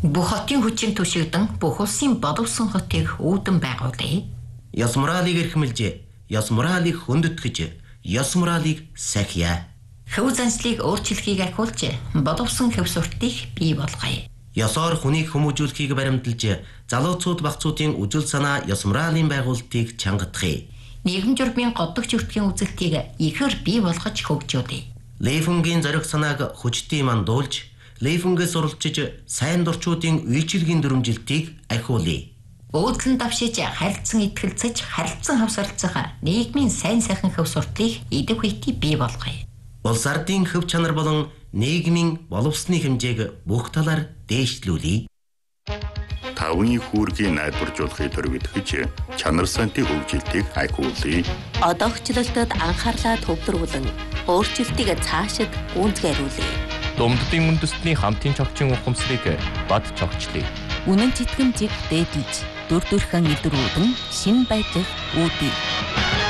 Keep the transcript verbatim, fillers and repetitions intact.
Бүх хотын хүчин түшигдэн бүх улсын боловсон хотыг үүдэн байгуулъя. Ёс моралыг эрхэмлж, ёс моралыг хөндөтгэж, ёс моралыг сахиа. Хөв заншлыг өөрчлөхийг ахиулж, боловсон хөв суртыг бий болгоё. Ёсоор хүнийг хүмүүжүүлэхийг баримталж, залууцууд багцуудын үжил санаа ёс моралын байгуулалтыг чангадахыг. Нийгэм журмын годдогч өртгийн үзэлтийг ихээр бий болгож хөгжүүлье. Лейфунгийн зориг санааг хүчтэй мандуулж, Лейфунгээс суралцж сайн дурчуудын үйлчилгийн дүрмжилтийг ахиулъя. Өөдлөн давшиж харилцан итгэлцэж, харилцан хавсарлцах нийгмийн сайн сайхан хөв суртыг идэв хүйти бий болгоё. Улс ардын хөв чанар болон нийгмийн боловсны хэмжээг бүх талаар дээшлүүлье. Тавны хүүргийн найдваржуулахыг дөрвөлгөж, чанар сантын хөгжилтийг ахиулъя. Одоогчлолтод анхаарлаа төвлөрүүлэн, өөрчлөлтийг цаашид гүйцэтгүүлье. Думддын үндэстний хамтын чогчийн ухамсарыг бад чогчлъя. Үнэн читгэмжийг дээдлж, дүр төрхөн илрүүлэн, шин байдлыг үүдье.